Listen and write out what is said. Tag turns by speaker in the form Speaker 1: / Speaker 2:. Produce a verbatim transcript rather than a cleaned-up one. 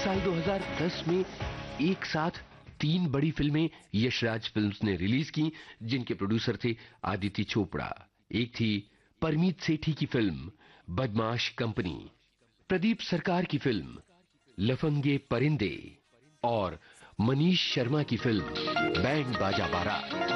Speaker 1: साल दो हज़ार दस में एक साथ तीन बड़ी फिल्में यशराज फिल्म्स ने रिलीज की, जिनके प्रोड्यूसर थे आदित्य चोपड़ा। एक थी परमीत सेठी की फिल्म बदमाश कंपनी, प्रदीप सरकार की फिल्म लफंगे परिंदे और मनीष शर्मा की फिल्म बैंड बाजा बारात।